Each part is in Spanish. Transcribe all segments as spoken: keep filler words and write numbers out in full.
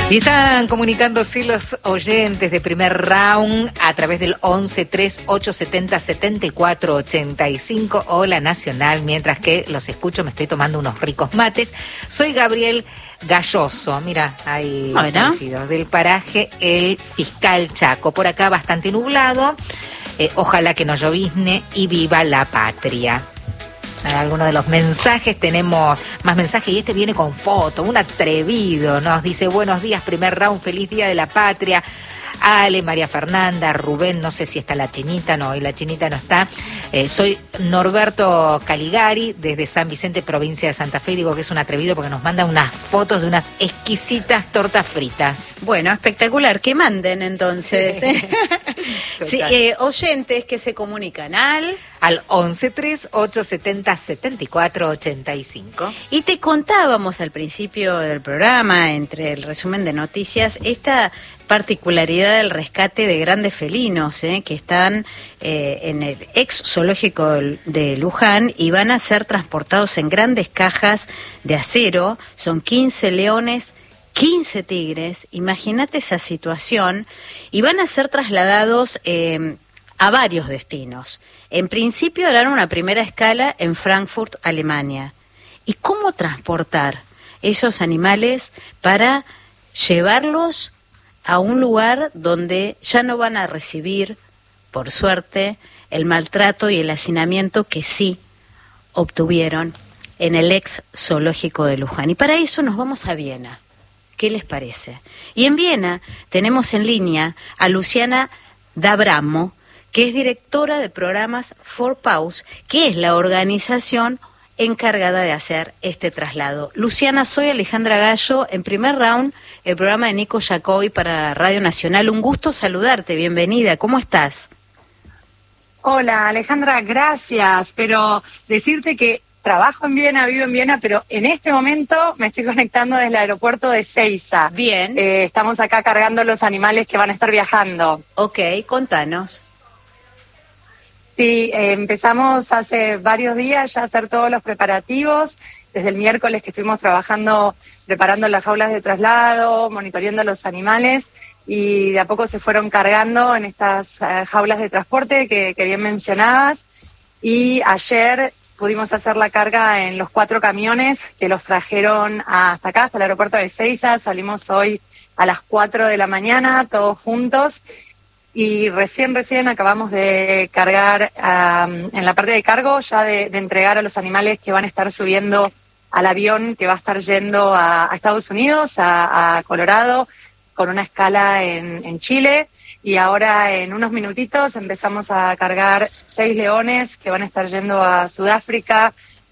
Y están comunicándose los oyentes de primer round a través del once tres ocho setenta setenta y cuatro ochenta y cinco. Hola Nacional, mientras que los escucho me estoy tomando unos ricos mates. Soy Gabriel Galloso, mira, hay conocidos del paraje El Fiscal Chaco. Por acá bastante nublado, eh, ojalá que no llovizne y viva la patria. Algunos de los mensajes, tenemos más mensajes y este viene con foto, un atrevido, nos dice buenos días, primer round, feliz día de la patria. Ale, María Fernanda, Rubén, no sé si está la chinita, no, y la chinita no está. Eh, soy Norberto Caligari, desde San Vicente, provincia de Santa Fe, y digo que es un atrevido porque nos manda unas fotos de unas exquisitas tortas fritas. Bueno, espectacular, que manden entonces. Sí, sí, eh, oyentes que se comunican al... Al once tres ocho setenta setenta y cuatro ochenta y cinco. Y te contábamos al principio del programa, entre el resumen de noticias, esta particularidad del rescate de grandes felinos eh, que están eh, en el ex zoológico de Luján y van a ser transportados en grandes cajas de acero. Son quince leones, quince tigres, imagínate esa situación, y van a ser trasladados eh, a varios destinos. En principio harán una primera escala en Frankfurt, Alemania. ¿Y cómo transportar esos animales para llevarlos a un lugar donde ya no van a recibir, por suerte, el maltrato y el hacinamiento que sí obtuvieron en el ex zoológico de Luján? Y para eso nos vamos a Viena. ¿Qué les parece? Y en Viena tenemos en línea a Luciana D'Abramo, que es directora de programas For Paws, que es la organización encargada de hacer este traslado. Luciana, soy Alejandra Gallo, en primer round, el programa de Nico Yacoy para Radio Nacional. Un gusto saludarte, bienvenida, ¿cómo estás? Hola Alejandra, gracias, pero decirte que trabajo en Viena, vivo en Viena, pero en este momento me estoy conectando desde el aeropuerto de Seiza. Bien. Eh, estamos acá cargando los animales que van a estar viajando. Ok, contanos. Sí, eh, empezamos hace varios días ya a hacer todos los preparativos, desde el miércoles que estuvimos trabajando, preparando las jaulas de traslado, monitoreando los animales, y de a poco se fueron cargando en estas uh, jaulas de transporte que, que bien mencionabas, y ayer pudimos hacer la carga en los cuatro camiones que los trajeron hasta acá, hasta el aeropuerto de Seiza. Salimos hoy a las cuatro de la mañana, todos juntos, y recién, recién acabamos de cargar um, en la parte de cargo, ya de, de entregar a los animales que van a estar subiendo al avión que va a estar yendo a, a Estados Unidos, a, a Colorado, con una escala en, en Chile. Y ahora en unos minutitos empezamos a cargar seis leones que van a estar yendo a Sudáfrica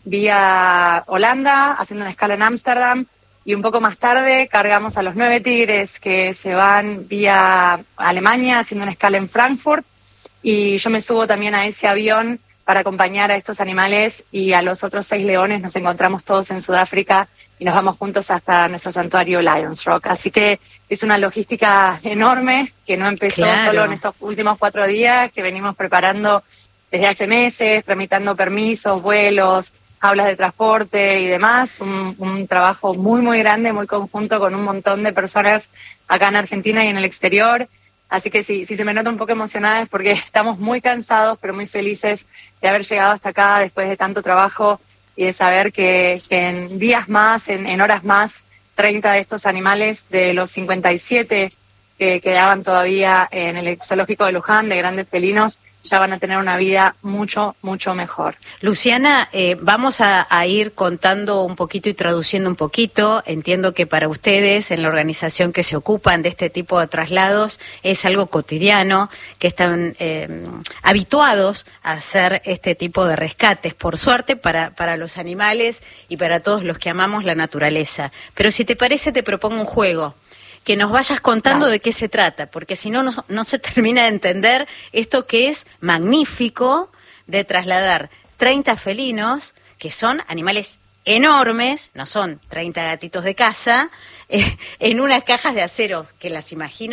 vía Holanda, haciendo una escala en Ámsterdam. Y un poco más tarde cargamos a los nueve tigres que se van vía Alemania, haciendo una escala en Frankfurt. Y yo me subo también a ese avión para acompañar a estos animales, y a los otros seis leones nos encontramos todos en Sudáfrica y nos vamos juntos hasta nuestro santuario Lions Rock. Así que es una logística enorme que no empezó claro. solo en estos últimos cuatro días, que venimos preparando desde hace meses, tramitando permisos, vuelos, jaulas de transporte y demás. Un, un trabajo muy, muy grande, muy conjunto con un montón de personas acá en Argentina y en el exterior. Así que si, si se me nota un poco emocionada es porque estamos muy cansados, pero muy felices de haber llegado hasta acá después de tanto trabajo y de saber que, que en días más, en, en horas más, treinta de estos animales de los cincuenta y siete que quedaban todavía en el zoológico de Luján, de grandes felinos, ya van a tener una vida mucho, mucho mejor. Luciana, eh, vamos a, a ir contando un poquito y traduciendo un poquito. Entiendo que para ustedes, en la organización que se ocupan de este tipo de traslados, es algo cotidiano, que están eh, habituados a hacer este tipo de rescates, por suerte, para, para los animales y para todos los que amamos la naturaleza. Pero si te parece, te propongo un juego. Que nos vayas contando de qué se trata, porque si no, no, no se termina de entender esto que es magnífico de trasladar treinta felinos, que son animales enormes, no son treinta gatitos de casa, eh, en unas cajas de acero, que las imagino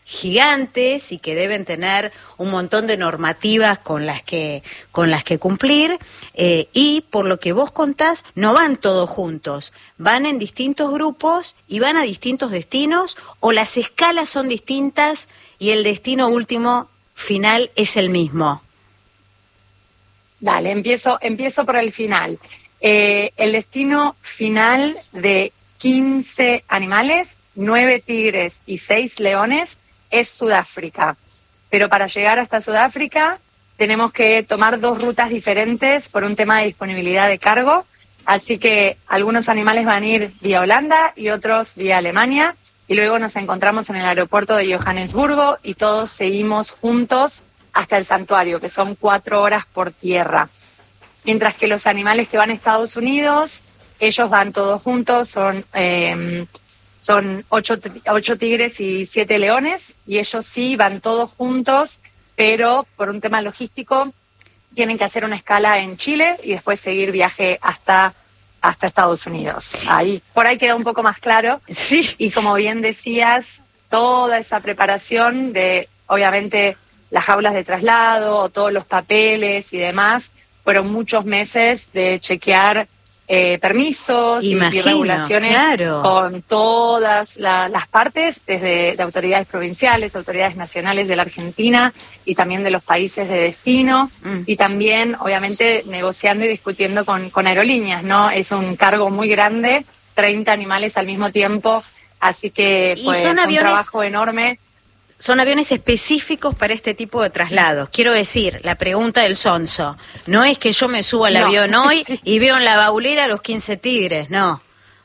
gigantes y que deben tener un montón de normativas con las que con las que cumplir, eh, y por lo que vos contás no van todos juntos, van en distintos grupos y van a distintos destinos, o las escalas son distintas y el destino último final es el mismo. Dale, empiezo empiezo por el final. Eh, el destino final de quince animales, nueve tigres y seis leones, es Sudáfrica. Pero para llegar hasta Sudáfrica tenemos que tomar dos rutas diferentes por un tema de disponibilidad de cargo. Así que algunos animales van a ir vía Holanda y otros vía Alemania. Y luego nos encontramos en el aeropuerto de Johannesburgo y todos seguimos juntos hasta el santuario, que son cuatro horas por tierra. Mientras que los animales que van a Estados Unidos, ellos van todos juntos, son... Eh, Son ocho, ocho tigres y siete leones, y ellos sí van todos juntos, pero por un tema logístico tienen que hacer una escala en Chile y después seguir viaje hasta, hasta Estados Unidos. Ahí, por ahí queda un poco más claro. Sí. Y como bien decías, toda esa preparación de, obviamente, las jaulas de traslado, todos los papeles y demás, fueron muchos meses de chequear Eh, permisos Imagino, y regulaciones, claro, con todas la, las partes, desde de autoridades provinciales, autoridades nacionales de la Argentina y también de los países de destino, mm. y también, obviamente, negociando y discutiendo con, con aerolíneas, ¿no? Es un cargo muy grande, treinta animales al mismo tiempo, así que y pues, son un aviones... trabajo enorme. Son aviones específicos para este tipo de traslados. Quiero decir, la pregunta del sonso, no es que yo me suba al no. avión hoy sí. y veo en la baulera a los quince tigres, no.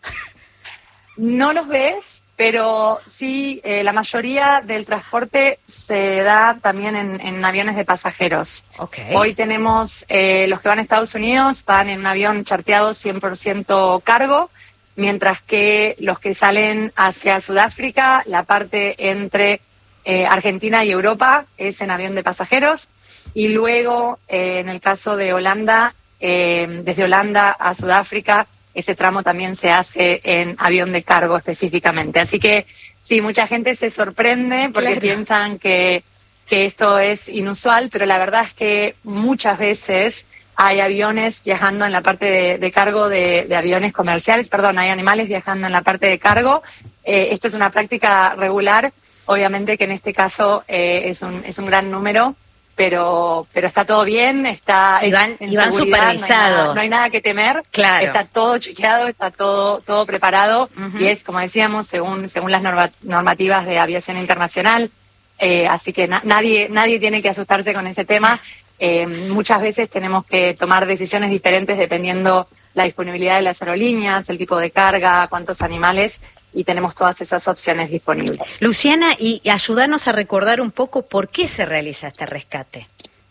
No los ves, pero sí, eh, la mayoría del transporte se da también en, en aviones de pasajeros. Okay. Hoy tenemos, eh, los que van a Estados Unidos van en un avión charteado cien por ciento cargo, mientras que los que salen hacia Sudáfrica, la parte entre... Eh, Argentina y Europa es en avión de pasajeros, y luego eh, en el caso de Holanda, eh, desde Holanda a Sudáfrica, ese tramo también se hace en avión de cargo específicamente. Así que sí, mucha gente se sorprende porque claro. piensan que, que esto es inusual, pero la verdad es que muchas veces hay aviones viajando en la parte de, de cargo de, de aviones comerciales, perdón, hay animales viajando en la parte de cargo. Eh, esto es una práctica regular. Obviamente que en este caso eh, es un es un gran número, pero pero está todo bien, está y van, en y van supervisados. No hay, nada, no hay nada que temer, claro. Está todo chequeado, está todo todo preparado, uh-huh. y es, como decíamos, según según las norma, normativas de aviación internacional, eh, así que na, nadie nadie tiene que asustarse con ese tema. Eh, muchas veces tenemos que tomar decisiones diferentes dependiendo la disponibilidad de las aerolíneas, el tipo de carga, cuántos animales, y tenemos todas esas opciones disponibles. Luciana, y, y ayúdanos a recordar un poco por qué se realiza este rescate.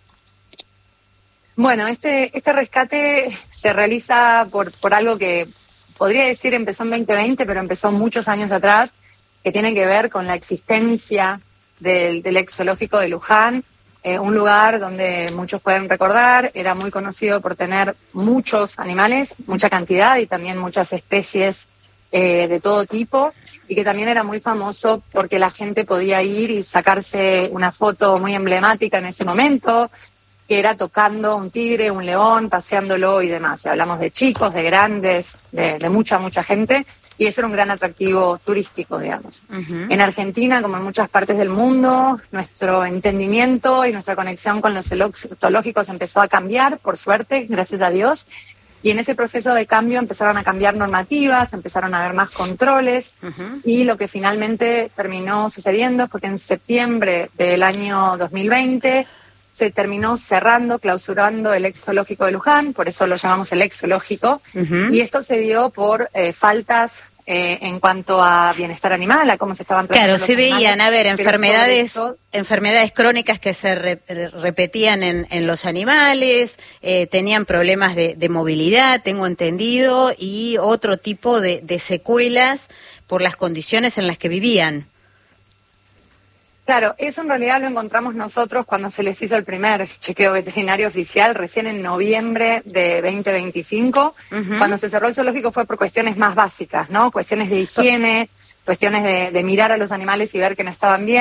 Bueno, este este rescate se realiza por, por algo que podría decir empezó en veinte veinte, pero empezó muchos años atrás, que tiene que ver con la existencia del, del ex zoológico de Luján, eh, un lugar donde muchos pueden recordar, era muy conocido por tener muchos animales, mucha cantidad y también muchas especies Eh, de todo tipo, y que también era muy famoso porque la gente podía ir y sacarse una foto muy emblemática en ese momento, que era tocando un tigre, un león, paseándolo y demás. Y hablamos de chicos, de grandes, de, de mucha, mucha gente, y eso era un gran atractivo turístico, digamos. Uh-huh. En Argentina, como en muchas partes del mundo, nuestro entendimiento y nuestra conexión con los zoológicos empezó a cambiar, por suerte, gracias a Dios. Y en ese proceso de cambio empezaron a cambiar normativas, empezaron a haber más controles, uh-huh. y lo que finalmente terminó sucediendo fue que en septiembre del año dos mil veinte se terminó cerrando, clausurando el ex zoológico de Luján, por eso lo llamamos el ex zoológico, uh-huh. y esto se dio por eh, faltas eh, en cuanto a bienestar animal, a cómo se estaban tratando Claro, los se animales, veían, a ver, enfermedades todo... enfermedades crónicas que se re, repetían en, en los animales, eh, tenían problemas de, de movilidad, tengo entendido, y otro tipo de, de secuelas por las condiciones en las que vivían. Claro, eso en realidad lo encontramos nosotros cuando se les hizo el primer chequeo veterinario oficial, recién en noviembre de veinte veinticinco. Uh-huh. Cuando se cerró el zoológico fue por cuestiones más básicas, ¿no? Cuestiones de higiene, cuestiones de, de mirar a los animales y ver que no estaban bien.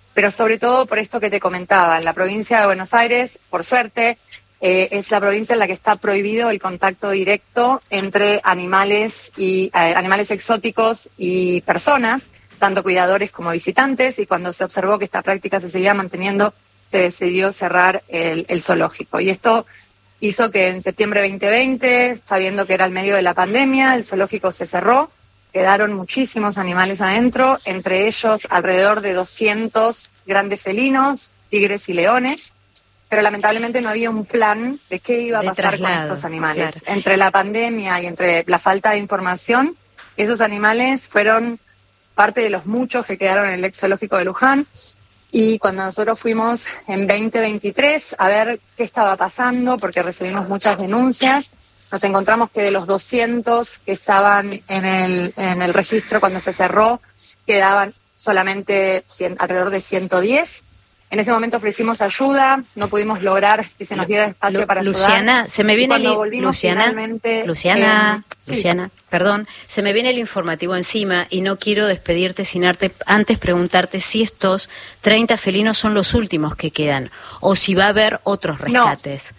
pero sobre todo por esto que te comentaba. En la provincia de Buenos Aires, por suerte, eh, es la provincia en la que está prohibido el contacto directo entre animales y eh, animales exóticos y personas, tanto cuidadores como visitantes, y cuando se observó que esta práctica se seguía manteniendo, se decidió cerrar el, el zoológico. Y esto hizo que en septiembre veinte veinte, sabiendo que era el medio de la pandemia, el zoológico se cerró, quedaron muchísimos animales adentro, entre ellos alrededor de doscientos grandes felinos, tigres y leones, pero lamentablemente no había un plan de qué iba a pasar con estos animales. Claro. Entre la pandemia y entre la falta de información, esos animales fueron parte de los muchos que quedaron en el ex zoológico de Luján. Y cuando nosotros fuimos en veinte veintitrés a ver qué estaba pasando, porque recibimos muchas denuncias, nos encontramos que de los doscientos que estaban en el, en el registro cuando se cerró, quedaban solamente cien, alrededor de ciento diez. En ese momento ofrecimos ayuda, no pudimos lograr que se nos diera espacio para ayudar. Luciana, se me viene el Luciana, Luciana, eh, sí. Luciana, perdón, se me viene el informativo encima y no quiero despedirte sin arte, antes preguntarte si estos treinta felinos son los últimos que quedan o si va a haber otros rescates.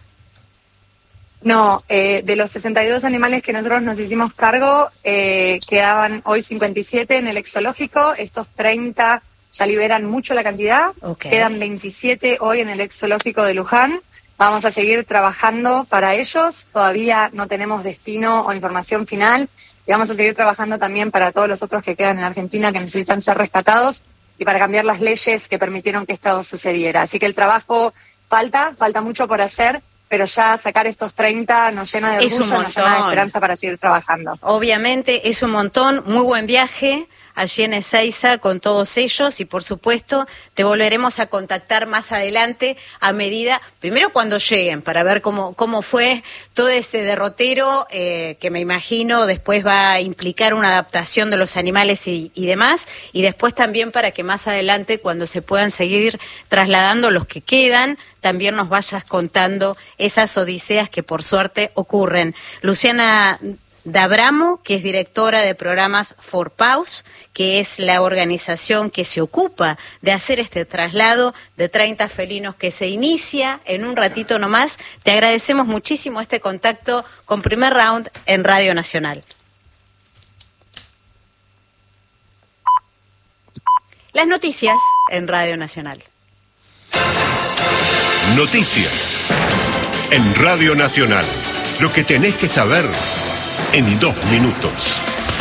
No, no eh, de los sesenta y dos animales que nosotros nos hicimos cargo, eh, quedaban hoy cincuenta y siete en el ex zoológico, estos treinta ya liberan mucho la cantidad, okay. Quedan veintisiete hoy en el ex zoológico de Luján. Vamos a seguir trabajando para ellos, todavía no tenemos destino o información final, y vamos a seguir trabajando también para todos los otros que quedan en Argentina que necesitan ser rescatados y para cambiar las leyes que permitieron que esto sucediera. Así que el trabajo falta, falta mucho por hacer, pero ya sacar estos treinta nos llena de orgullo, nos llena de esperanza para seguir trabajando. Obviamente es un montón, muy buen viaje allí en Ezeiza con todos ellos y por supuesto te volveremos a contactar más adelante a medida, primero cuando lleguen, para ver cómo, cómo fue todo ese derrotero eh, que me imagino después va a implicar una adaptación de los animales y, y demás, y después también para que más adelante cuando se puedan seguir trasladando los que quedan, también nos vayas contando esas odiseas que por suerte ocurren. Luciana D'Abramo, que es directora de programas For Paws, que es la organización que se ocupa de hacer este traslado de treinta felinos que se inicia en un ratito nomás. Te agradecemos muchísimo este contacto con Primer Round en Radio Nacional. Las noticias en Radio Nacional. Noticias en Radio Nacional. Lo que tenés que saber en dos minutos.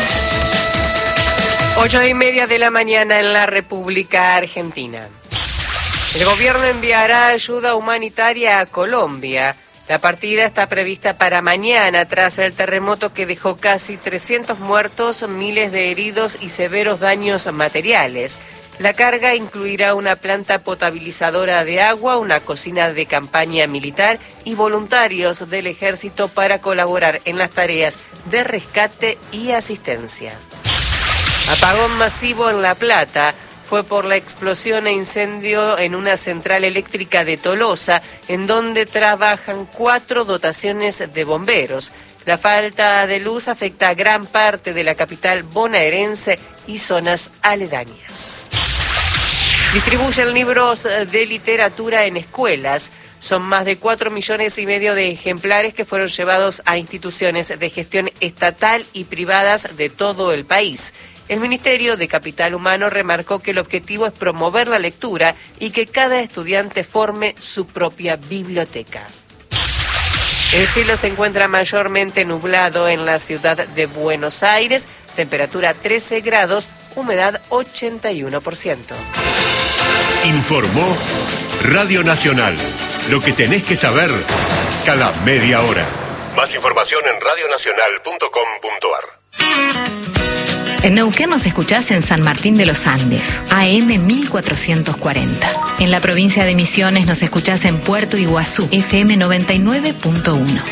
Ocho y media de la mañana en la República Argentina. El gobierno enviará ayuda humanitaria a Colombia. La partida está prevista para mañana tras el terremoto que dejó casi trescientos muertos, miles de heridos y severos daños materiales. La carga incluirá una planta potabilizadora de agua, una cocina de campaña militar y voluntarios del ejército para colaborar en las tareas de rescate y asistencia. Apagón masivo en La Plata. Fue por la explosión e incendio en una central eléctrica de Tolosa, en donde trabajan cuatro dotaciones de bomberos. La falta de luz afecta a gran parte de la capital bonaerense y zonas aledañas. Distribuyen libros de literatura en escuelas. Son más de cuatro millones y medio de ejemplares que fueron llevados a instituciones de gestión estatal y privadas de todo el país. El Ministerio de Capital Humano remarcó que el objetivo es promover la lectura y que cada estudiante forme su propia biblioteca. El cielo se encuentra mayormente nublado en la ciudad de Buenos Aires, temperatura trece grados, humedad ochenta y uno por ciento. Informó Radio Nacional. Lo que tenés que saber cada media hora. Más información en radio nacional punto com punto ar. En Neuquén nos escuchás en San Martín de los Andes, A M mil cuatrocientos cuarenta. En la provincia de Misiones nos escuchás en Puerto Iguazú, F M noventa y nueve punto uno.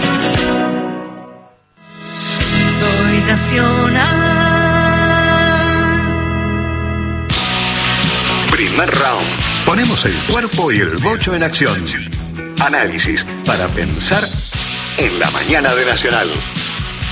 Soy nacional. Primer Round. Ponemos el cuerpo y el bocho en acción. Análisis para pensar en la mañana de Nacional.